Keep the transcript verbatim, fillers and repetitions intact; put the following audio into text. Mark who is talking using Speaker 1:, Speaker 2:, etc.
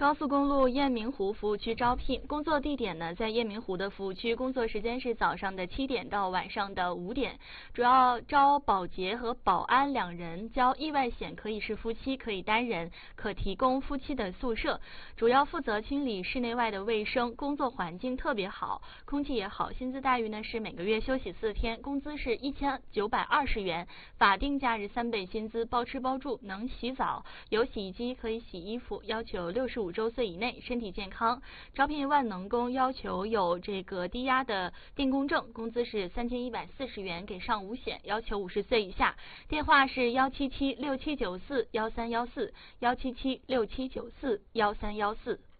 Speaker 1: 高速公路雁鸣湖服务区招聘，工作地点呢在雁鸣湖的服务区，工作时间是早上的七点到晚上的五点，主要招保洁和保安两人，交意外险可以是夫妻，可以单人，可提供夫妻的宿舍，主要负责清理室内外的卫生，工作环境特别好，空气也好，薪资待遇呢是每个月休息四天，工资是一千九百二十元，法定假日三倍薪资，包吃包住，能洗澡，有洗衣机可以洗衣服，要求六十五周岁以内，身体健康。招聘万能工，要求有这个低压的电工证，工资是三千一百四十元，给上五险，要求五十岁以下。电话是幺七七六七九四幺三幺四，幺七七六七九四幺三幺四。